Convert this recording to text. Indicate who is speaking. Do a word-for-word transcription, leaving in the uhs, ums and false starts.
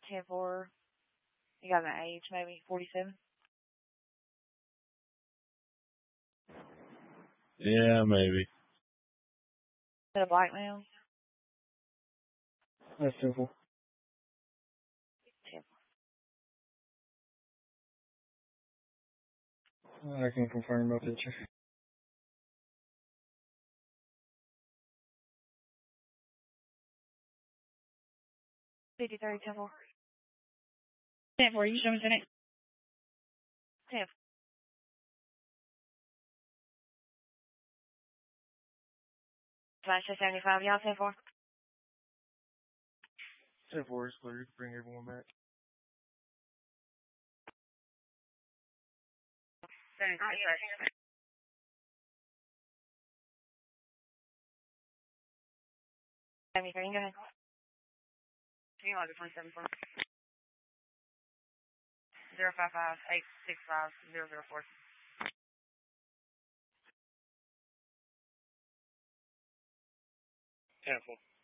Speaker 1: ten four. You got an age, maybe forty-seven?
Speaker 2: Yeah, maybe.
Speaker 1: Is that a black male?
Speaker 2: That's simple.
Speaker 1: ten
Speaker 2: I can confirm my picture.
Speaker 1: fifty-three, ten four. ten four, you show me the next. ten four. Slash seventy-five, y'all ten four.
Speaker 2: ten four is clear. You can bring everyone back.
Speaker 1: seventy-three, go ahead. You like a twenty-seven four. zero five five eight six five zero zero four.
Speaker 2: ten four.